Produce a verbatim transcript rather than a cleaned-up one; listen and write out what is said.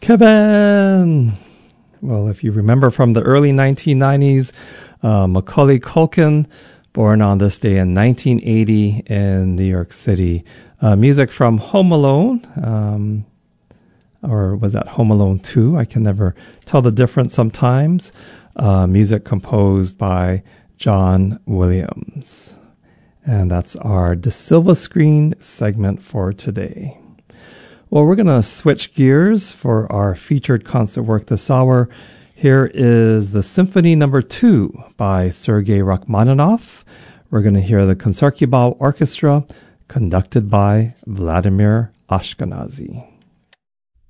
Kevin! Well, if you remember from the early nineteen nineties, uh, Macaulay Culkin, born on this day in nineteen eighty in New York City. Uh, music from Home Alone, um, or was that Home Alone two? I can never tell the difference sometimes. Uh, music composed by John Williams. And that's our De Silva Screen segment for today. Well, we're going to switch gears for our featured concert work this hour. Here is the Symphony Number Two by Sergei Rachmaninoff. We're going to hear the Concertgebouw Orchestra, conducted by Vladimir Ashkenazy.